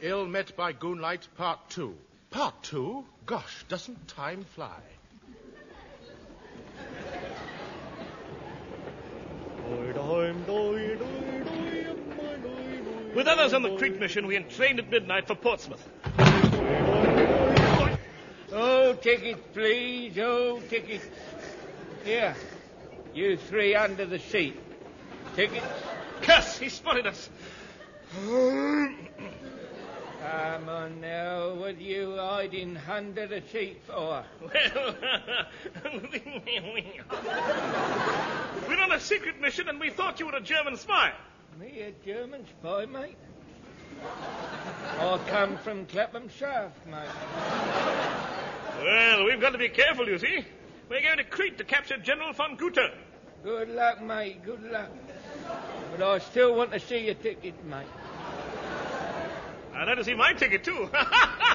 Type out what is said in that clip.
Ill Met by Goonlight, Part 2. Part 2? Gosh, doesn't time fly? With others on the Crete mission, we entrained at midnight for Portsmouth. Oh, tickets, please. Oh, tickets. Here. You three under the seat. Tickets? Curse! He spotted us. Come on now. What are you hiding under the seat for? Well, we're on a secret mission and we thought you were a German spy. Me a German spy, mate? I come from Clapham South, mate. Well, we've got to be careful, you see. We're going to Crete to capture General von Guter. Good luck, mate. Good luck. But I still want to see your ticket, mate. I'd like to see my ticket, too.